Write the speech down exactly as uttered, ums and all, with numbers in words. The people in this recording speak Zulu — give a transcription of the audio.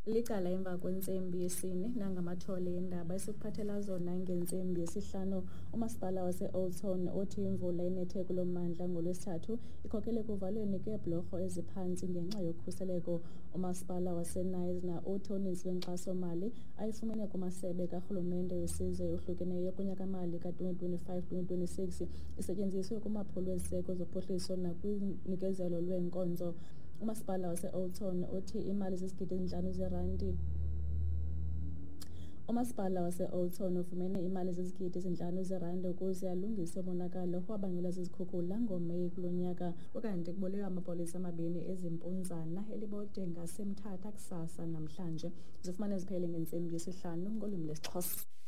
Licala emva kwentsembi yesine nangamathole eendaba esikuphathela zona ngentsembi yesihlanu. Umasipala wase-Old Town othi imvula enethe kulo mmandla ngolwesithathu ikhokele ekuvalweni kweebhlorho eziphantsi ngenxa yokhuseleko. Umasipala waseNyasa uthi uninzi lwenkxaso-mali ayifumene kumasebe karhulumente wesizwe ohlukeneyo kunyaka-mali ka-twenty twenty-five twenty twenty-six isetyenziswe kumaphulo eziseko zophuhliso nakwinikezelo lweenkonzo. Umasipala wase-Old Town uthi imali zizigidi ezintlanu zeerandi Umasipala wase-Old Town ufumene imali zezigidi ezintlanu zeerandi ukuze alungise umonakalo owabangelwa zizikhukhula ngoMeyi kulo nyaka, ukanti kubulewe amapolisa amabini ezimpunzana elibode ngaseMthatha kusasa namhlanje. Zifumane ziphele ngentsembi yesihlanu ngolwimi lwesiXhosa.